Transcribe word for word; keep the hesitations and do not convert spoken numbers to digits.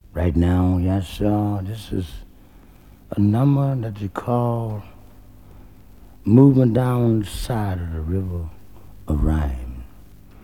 Right now, yes, sir, this is a number that you call moving down the side of the river of rhyme.